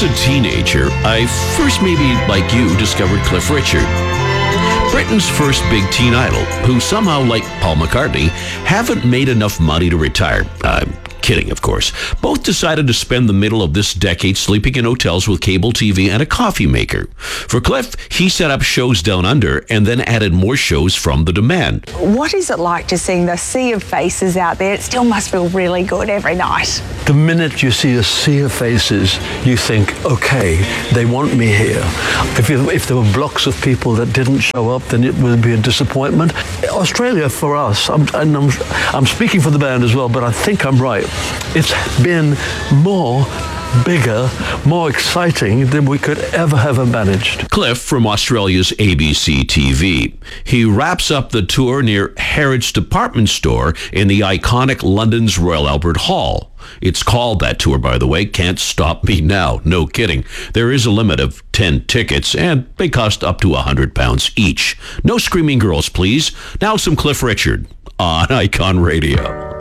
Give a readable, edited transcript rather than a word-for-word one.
As a teenager, I first, maybe like you, discovered Cliff Richard, Britain's first big teen idol, who somehow, like Paul McCartney, haven't made enough money to retire. I'm kidding, of course. Both decided to spend the middle of this decade sleeping in hotels with cable TV and a coffee maker. For Cliff, he set up shows down under and then added more shows from the demand. What is it like just seeing the sea of faces out there? It still must feel really good every night. The minute you see a sea of faces, you think, okay, they want me here. If there were blocks of people that didn't show up, then it would be a disappointment. Australia, for us, I'm speaking for the band as well, but I think I'm right. It's been bigger, more exciting than we could ever have managed. Cliff from Australia's ABC TV. He wraps up the tour near Harrods Department Store in the iconic London's Royal Albert Hall. It's called that tour, by the way, Can't Stop Me Now. No kidding. There is a limit of 10 tickets, and they cost up to £100 each. No screaming girls, please. Now some Cliff Richard on Icon Radio.